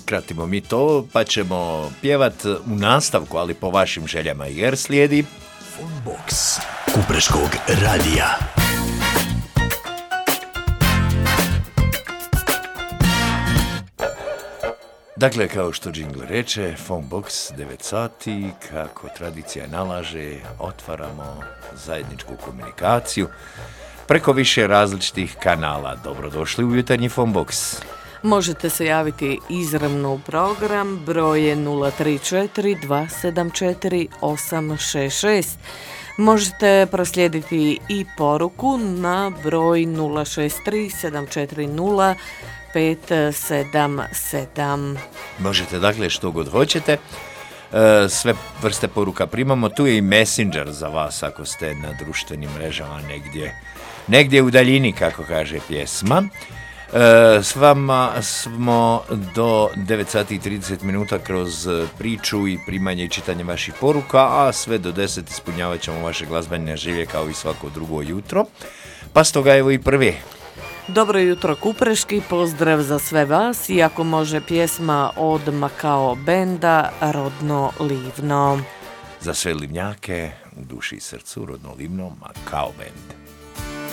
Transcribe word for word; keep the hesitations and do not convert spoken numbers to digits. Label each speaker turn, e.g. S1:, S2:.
S1: uskratimo mi to, pa ćemo pjevat u nastavku, ali po vašim željama, jer slijedi
S2: Funbox Kupreškog radija.
S1: Dakle, kao što džingl reče, Funbox devet sati, kako tradicija nalaže, otvaramo zajedničku komunikaciju preko više različitih kanala. Dobrodošli u jutarnji Funbox.
S3: Možete se javiti izravno u program, broj je nula tri četiri dva sedam četiri osam šest šest. Možete proslijediti i poruku na broj nula šest tri sedam četiri nula pet sedam sedam.
S1: Možete dakle što god hoćete, sve vrste poruka primamo, tu je i Messenger za vas ako ste na društvenim mrežama negdje, negdje u daljini, kako kaže pjesma. S vama smo do devet sati i trideset minuta kroz priču i primanje i čitanje vaših poruka, a sve do deset ispunjavat ćemo vaše glazbene želje kao i svako drugo jutro. Pa stoga evo i prvi.
S3: Dobro jutro Kupreški, pozdrav za sve vas i ako može pjesma od Makao benda Rodno Livno.
S1: Za sve livnjake u duši i srcu Rodno Livno Makao bend.